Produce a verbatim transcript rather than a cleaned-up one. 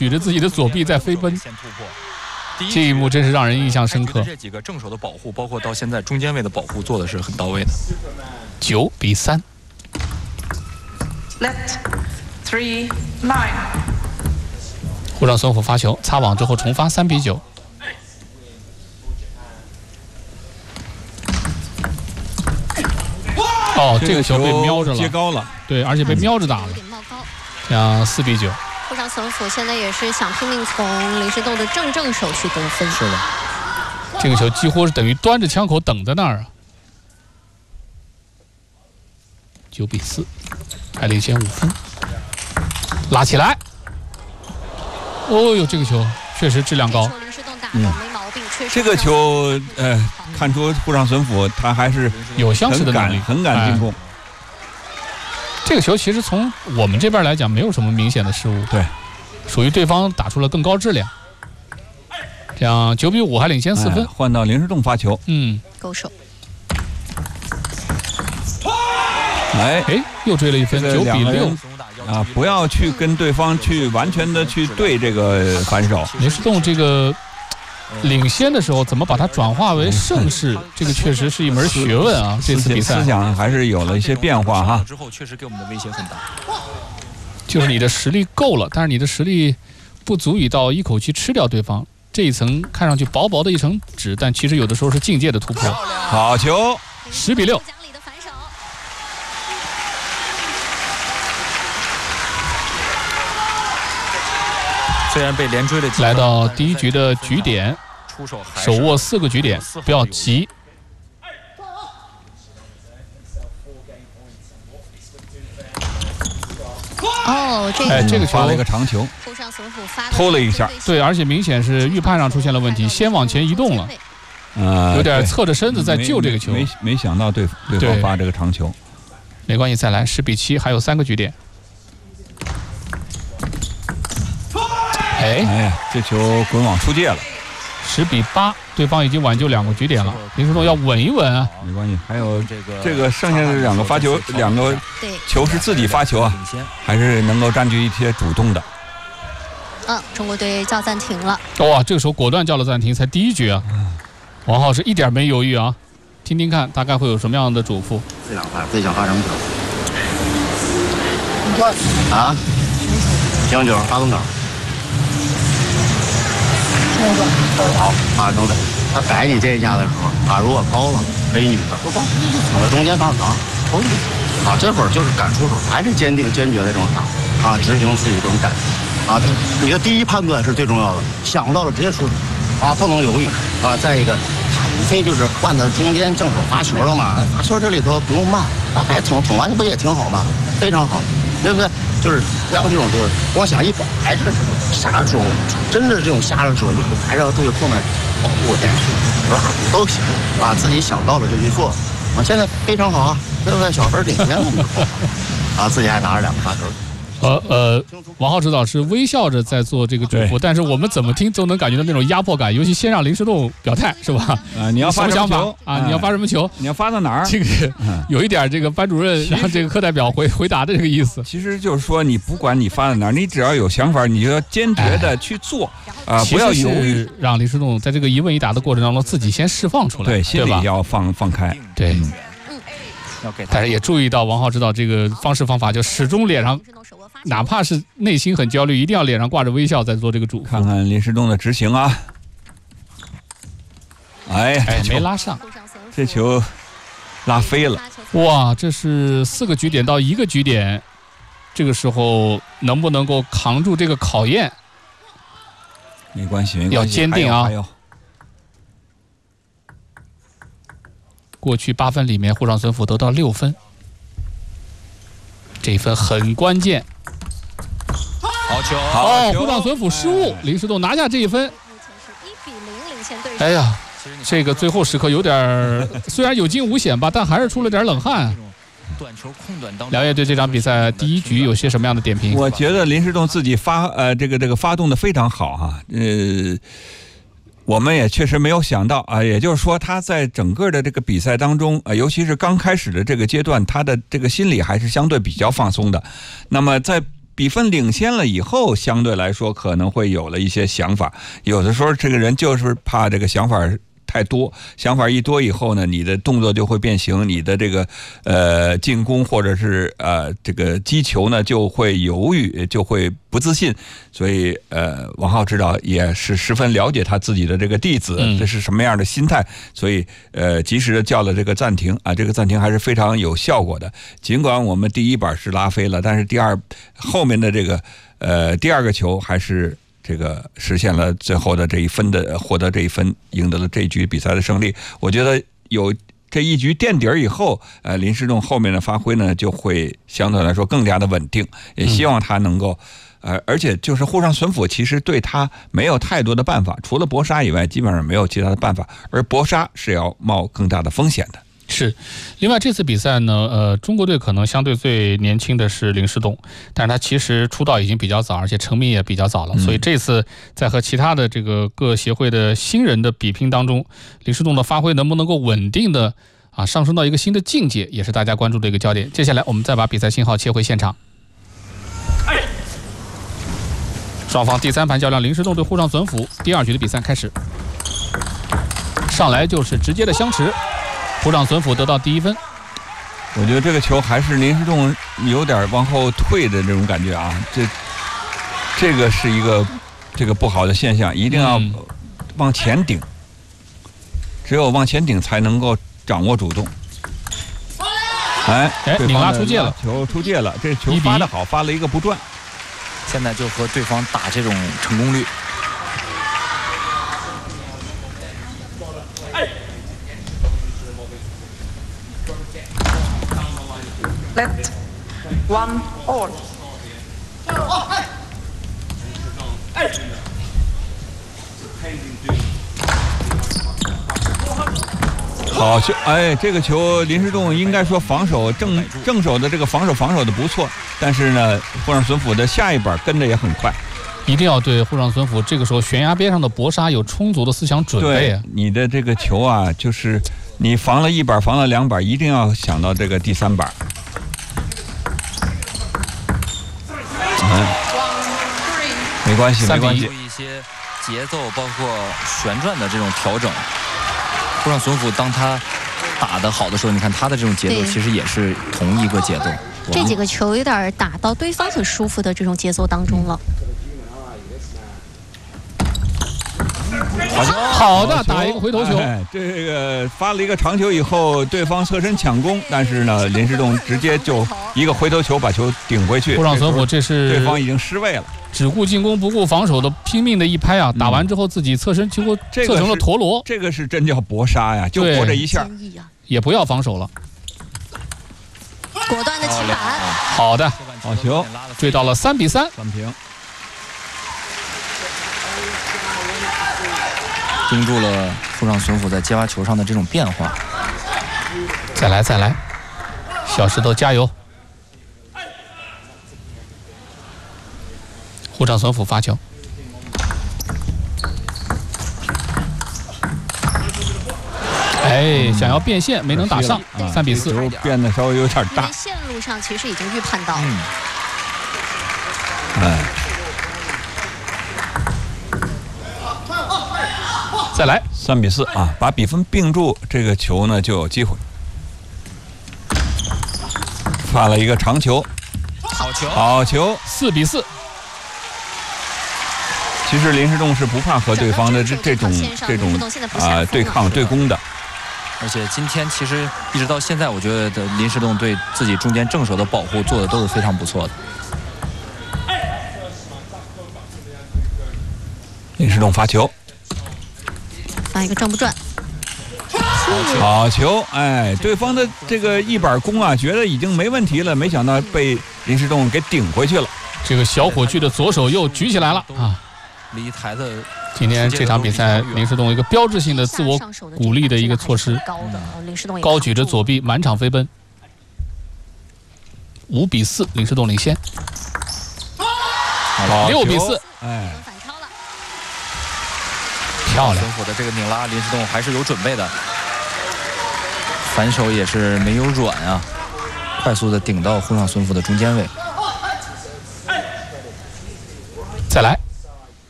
举着自己的左臂在飞奔。这一幕真是让人印象深刻。 这几个正手的保护，包括到现在中间位的保护做的是很到位的。 九比三。 Left three nine。 护上孙虎发球，擦网之后重发，三比九。哦，这个球被瞄着了， 接高了， 对，而且被瞄着打了，这样四比九。 护上孙虎现在也是想拼命从林诗栋的正正手去得分。 是的， 这个球几乎是等于端着枪口等在那儿啊。九比四，还领先五分，拉起来。哦呦，这个球确实质量高。 嗯， 这个球，呃，看出护上孙虎他还是有相似的能力， 很敢进攻。哎， 这个球其实从我们这边来讲，没有什么明显的失误， 对， 属于对方打出了更高质量。这样九比五还领先四分， 哎，换到林诗栋发球， 嗯， 勾手。 哎哎，又追了一分，九比六啊！不要去跟对方去完全的去对这个反手。 林诗栋这个领先的时候，怎么把它转化为胜势？这个确实是一门学问啊！这次比赛思想还是有了一些变化哈。 之后确实给我们的威胁很大。 就是你的实力够了，但是你的实力不足以到一口气吃掉对方。这一层看上去薄薄的一层纸，但其实有的时候是境界的突破。 好球， 十比六。 虽然被连追了， 来到第一局的局点，手握四个局点，不要急。 哦，这个哎，这个球发了一个长球，偷了一下， 对，而且明显是预判上出现了问题，先往前移动了， 呃， 有点侧着身子在救这个球， 没 没, 没想到对对方发这个长球， 没关系，再来，十比七，还有三个局点。哎哎呀，这球滚网出界了， 十比八，对方已经挽救两个局点了。林诗栋要稳一稳啊， 没关系。还有这个这个剩下的两个发球，两个球是自己发球啊，还是能够占据一些主动的。 嗯，中国队叫暂停了。 哇，这个时候果断叫了暂停，才第一局啊。王浩是一点没犹豫啊，听听看大概会有什么样的嘱咐。 这两块最想发什么球？啊，将球发动杆。好，发成的。他改你这一下的时候，啊，如果高了，可以女的，我中间放挡，啊，这会儿就是敢出手，还是坚定坚决的这种打，啊，执行自己这种感觉，啊，你的第一判断是最重要的，想到了直接出手，啊，不能犹豫，啊，再一个，你非就是换到中间正手发球了嘛，发球这里头不用慢，啊，还捅捅完不也挺好吗？非常好，对不对？就是不要这种就是光想一摆，还是啥时候真的这种下的时候，还是要对后面保护点，都行啊，自己想到了就去做，啊，现在非常好啊，对不对？小分领先了，啊，自己还拿着两个发球。 呃呃，王浩指导是微笑着在做这个嘱咐，但是我们怎么听都能感觉到那种压迫感，尤其先让林诗栋表态是吧？ 啊，你要发什么球啊？你要发什么球？ 你要发到哪儿？ 这个有一点这个班主任让这个课代表回回答的这个意思。 其实就是说，你不管你发到哪儿，你只要有想法，你就要坚决的去做啊、呃，不要犹豫。 让林诗栋在这个一问一答的过程当中，自己先释放出来， 对，心里要放放开。 对。但是也注意到王浩指导这个方式方法，就始终脸上，哪怕是内心很焦虑，一定要脸上挂着微笑在做这个主。 看看林诗栋的执行啊，哎哎，没拉上， 这球拉飞了。 哇，这是四个局点到一个局点，这个时候能不能够扛住这个考验？ 没关系，没关系， 要坚定啊！ 还有还有过去八分里面，护上孙虎得到六分，这一分很关键。 好球！ 哦，护上孙虎失误，林诗栋拿下这一分。哎呀，这个最后时刻有点，虽然有惊无险吧，但还是出了点冷汗。辽烨对这场比赛第一局有些什么样的点评？ 我觉得林诗栋自己发呃这个这个发动的非常好哈、啊，呃。我们也确实没有想到啊，也就是说他在整个的这个比赛当中啊，尤其是刚开始的这个阶段，他的这个心理还是相对比较放松的。那么在比分领先了以后，相对来说可能会有了一些想法。有的时候这个人就是怕这个想法太多，想法一多以后呢，你的动作就会变形，你的这个呃进攻或者是呃这个击球呢就会犹豫，就会不自信。所以呃，王浩指导也是十分了解他自己的这个弟子，嗯、这是什么样的心态，所以呃及时的叫了这个暂停啊，这个暂停还是非常有效果的。尽管我们第一板是拉飞了，但是第二后面的这个呃第二个球还是。这个实现了最后的这一分的获得这一分，赢得了这一局比赛的胜利。我觉得有这一局垫底儿以后，呃，林诗栋后面的发挥呢就会相对来说更加的稳定。也希望他能够，呃，而且就是沪上隼辅其实对他没有太多的办法，除了搏杀以外，基本上没有其他的办法。而搏杀是要冒更大的风险的。 是，另外这次比赛呢，呃，中国队可能相对最年轻的是林诗栋，但是他其实出道已经比较早，而且成名也比较早了，嗯、所以这次在和其他的这个各协会的新人的比拼当中，林诗栋的发挥能不能够稳定的啊上升到一个新的境界，也是大家关注的一个焦点。接下来我们再把比赛信号切回现场。双方第三盘较量，林诗栋对沪上隼辅，第二局的比赛开始，上来就是直接的相持。沪上隼辅得到第一分， 我觉得这个球还是林诗栋有点往后退的这种感觉啊，这这个是一个这个不好的现象，一定要往前顶，只有往前顶才能够掌握主动。哎， 哎，拧拉出界了， 球出界了，这球发得好，发了一个不转， 现在就和对方打这种成功率。 Let one all. 好球！哎，这个球林诗栋应该说防守正正手的这个防守防守的不错，但是呢，沪上隼辅的下一板跟着也很快。 一定要对沪上隼辅这个时候悬崖边上的搏杀有充足的思想准备啊！ 你的这个球啊，就是你防了一板，防了两板，一定要想到这个第三板。嗯，没关系，没关系。 一些节奏，包括旋转的这种调整。沪上隼辅当他打得好的时候，你看他的这种节奏其实也是同一个节奏。 这几个球有点打到对方很舒服的这种节奏当中了。 好球，好的，打一个回头球。 哎，这个发了一个长球以后，对方侧身抢攻，但是呢，林诗栋直接就一个回头球把球顶回去。 沪上隼辅这是对方已经失位了， 只顾进攻不顾防守的拼命的一拍啊！打完之后自己侧身几乎侧成了陀螺， 这个是真叫搏杀呀，就搏这一下， 也不要防守了， 果断的起板， 好的， 好球， 追到了三比三， 扳平。 盯住了沪上隼辅在接发球上的这种变化。 再来再来，小石头加油！沪上隼辅发球，哎，想要变线没能打上，三比四， 变得稍微有点大。 线路上其实已经预判到了。嗯， 哎。 再来三比四啊，把比分并住，这个球呢就有机会。发了一个长球， 好球， 好球， 四比四。 其实林诗栋是不怕和对方的这这种这种啊、呃、对抗对攻的。 而且今天其实一直到现在，我觉得林诗栋对自己中间正手的保护做的都是非常不错的。 林诗栋发球。 发一个正不转， 好球！哎，对方的这个一板攻啊，觉得已经没问题了，没想到被林诗栋给顶回去了。 这个小火炬的左手又举起来了啊！ 离台的今天这场比赛，林诗栋一个标志性的自我鼓励的一个措施，高举着左臂满场飞奔。五比四，林诗栋领先。六比四， 哎。 漂亮！隼辅的这个拧拉，林诗栋还是有准备的，反手也是没有软啊，快速的顶到沪上隼辅的中间位。 再来。